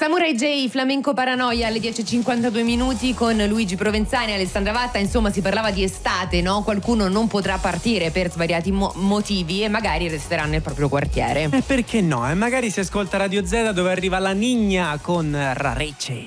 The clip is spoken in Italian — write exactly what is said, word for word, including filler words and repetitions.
Samurai J, Flamenco Paranoia alle dieci e cinquantadue minuti con Luigi Provenzani e Alessandra Vatta. Insomma, si parlava di estate, no? Qualcuno non potrà partire per svariati mo- motivi e magari resterà nel proprio quartiere. E perché no? E magari si ascolta Radio Z dove arriva la Nigna con Rarecce.